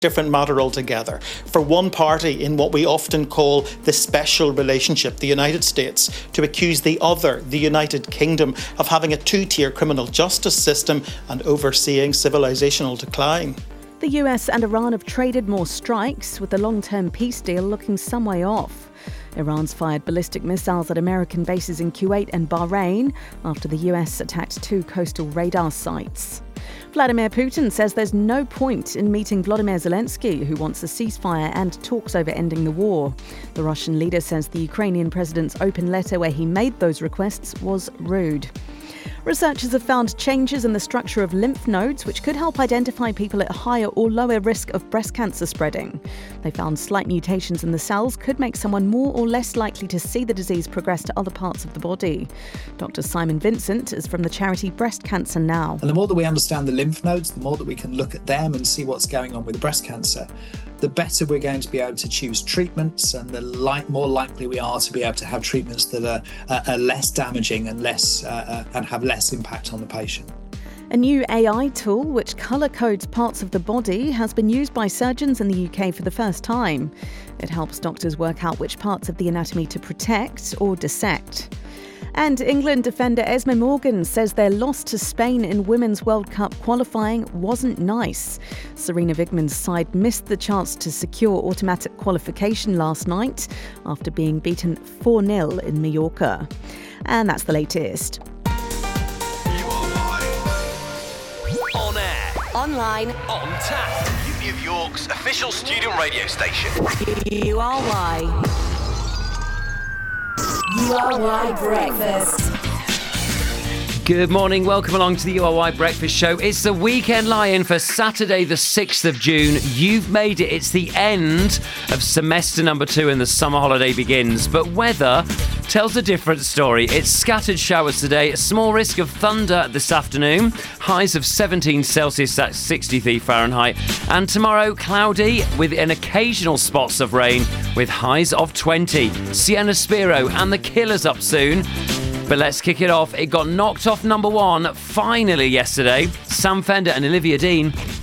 different matter altogether. For one party in what we often call the special relationship, the United States, to accuse the other, the United Kingdom, of having a two-tier criminal justice system and overseeing civilizational decline. The US and Iran have traded more strikes, with the long-term peace deal looking some way off. Iran's fired ballistic missiles at American bases in Kuwait and Bahrain after the US attacked 2 coastal radar sites. Vladimir Putin says there's no point in meeting Volodymyr Zelensky, who wants a ceasefire and talks over ending the war. The Russian leader says the Ukrainian president's open letter where he made those requests was rude. Researchers have found changes in the structure of lymph nodes which could help identify people at higher or lower risk of breast cancer spreading. They found slight mutations in the cells could make someone more or less likely to see the disease progress to other parts of the body. Dr. Simon Vincent is from the charity Breast Cancer Now. And the more that we understand the lymph nodes, the more that we can look at them and see what's going on with breast cancer, the better we're going to be able to choose treatments, and the more likely we are to be able to have treatments that are less damaging and and have less impact on the patient. A new AI tool which colour codes parts of the body has been used by surgeons in the UK for the first time. It helps doctors work out which parts of the anatomy to protect or dissect. And England defender Esma Morgan says their loss to Spain in Women's World Cup qualifying wasn't nice. Serena Vigman's side missed the chance to secure automatic qualification last night after being beaten 4-0 in Mallorca. And that's the latest. On air, online, on tap. New York's official student radio station. URY. URY Breakfast. Good morning, welcome along to the URY Breakfast Show. It's the weekend lie-in for Saturday the 6th of June. You've made it. It's the end of semester number 2 and the summer holiday begins. But weather tells a different story. It's scattered showers today, a small risk of thunder this afternoon, highs of 17 Celsius, that's 63 Fahrenheit. And tomorrow, cloudy with an occasional spots of rain with highs of 20. Sienna Spiro and the Killers up soon. But let's kick it off. It got knocked off number 1 finally yesterday. Sam Fender and Olivia Dean.